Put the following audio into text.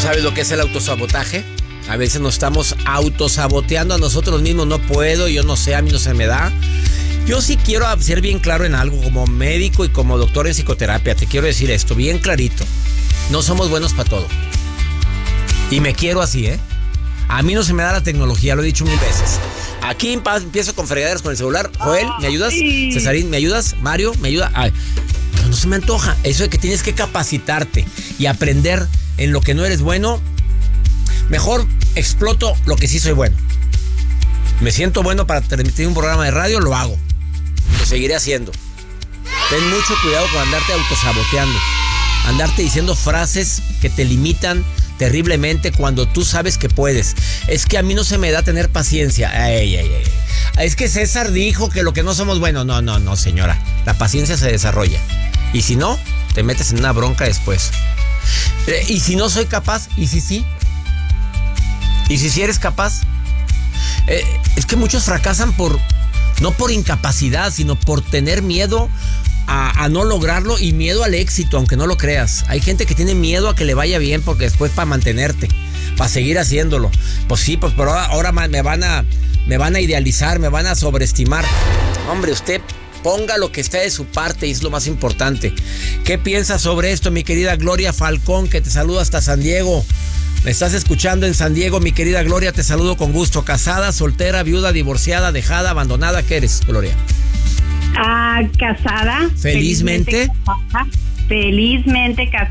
sabes lo que es el autosabotaje? A veces nos estamos autosaboteando a nosotros mismos. No puedo, yo no sé, a mí no se me da. Yo sí quiero ser bien claro en algo, como médico y como doctor en psicoterapia. Te quiero decir esto, bien clarito. No somos buenos para todo. Y me quiero así, ¿eh? A mí no se me da la tecnología, lo he dicho 1000 veces. Aquí empiezo con fregaderas con el celular. Joel, ¿me ayudas? Cesarín, ¿me ayudas? Mario, ¿me ayuda? Ay, no se me antoja. Eso de que tienes que capacitarte y aprender en lo que no eres bueno. Mejor exploto lo que sí soy bueno. Me siento bueno para transmitir un programa de radio, lo hago. Lo seguiré haciendo. Ten mucho cuidado con andarte autosaboteando. Andarte diciendo frases que te limitan terriblemente cuando tú sabes que puedes. Es que a mí no se me da tener paciencia. Es que César dijo que lo que no somos buenos. No, señora. La paciencia se desarrolla. Y si no, te metes en una bronca después. Y si no soy capaz, y si sí. Y si sí eres capaz. Es que muchos fracasan no por incapacidad, sino por tener miedo a no lograrlo y miedo al éxito, aunque no lo creas. Hay gente que tiene miedo a que le vaya bien porque después para mantenerte, para seguir haciéndolo. Pues sí, pues pero ahora me van a idealizar, me van a sobreestimar. Hombre, usted ponga lo que esté de su parte y es lo más importante. ¿Qué piensas sobre esto, mi querida Gloria Falcón, que te saluda hasta San Diego? Me estás escuchando en San Diego, mi querida Gloria, te saludo con gusto. ¿Casada, soltera, viuda, divorciada, dejada, abandonada? ¿Qué eres, Gloria? Casada. ¿Felizmente? Felizmente casada.